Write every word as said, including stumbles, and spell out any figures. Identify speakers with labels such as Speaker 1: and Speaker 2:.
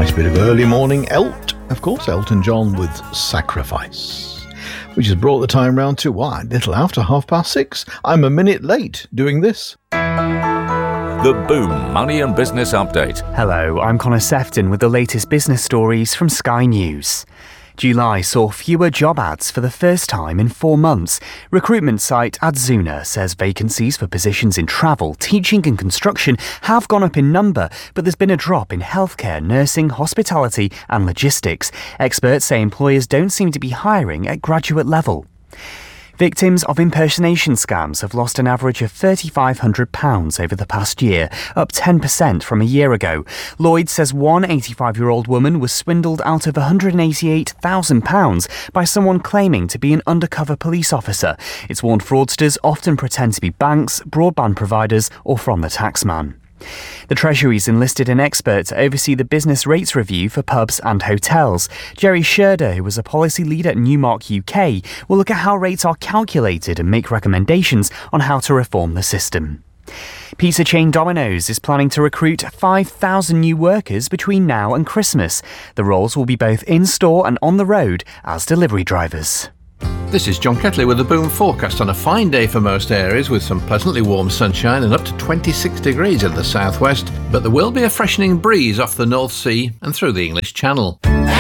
Speaker 1: Nice bit of early morning Elt. Of course, Elton John with Sacrifice, which has brought the time round to, why, little after half past six. I'm a minute late doing this.
Speaker 2: The Boom Money and Business Update.
Speaker 3: Hello, I'm Connor Sefton with the latest business stories from Sky News. July saw fewer job ads for the first time in four months. Recruitment site Adzuna says vacancies for positions in travel, teaching and construction have gone up in number, but there's been a drop in healthcare, nursing, hospitality and logistics. Experts say employers don't seem to be hiring at graduate level. Victims of impersonation scams have lost an average of three thousand five hundred pounds over the past year, up ten percent from a year ago. Lloyd says one eighty-five-year-old woman was swindled out of one hundred eighty-eight thousand pounds by someone claiming to be an undercover police officer. It's warned fraudsters often pretend to be banks, broadband providers or from the taxman. The Treasury's enlisted an expert to oversee the business rates review for pubs and hotels. Jerry Sherder, who was a policy lead at Newmark U K, will look at how rates are calculated and make recommendations on how to reform the system. Pizza chain Domino's is planning to recruit five thousand new workers between now and Christmas. The roles will be both in-store and on the road as delivery drivers.
Speaker 4: This is John Ketley with the Boom forecast on a fine day for most areas with some pleasantly warm sunshine and up to twenty-six degrees in the southwest, but there will be a freshening breeze off the North Sea and through the English Channel.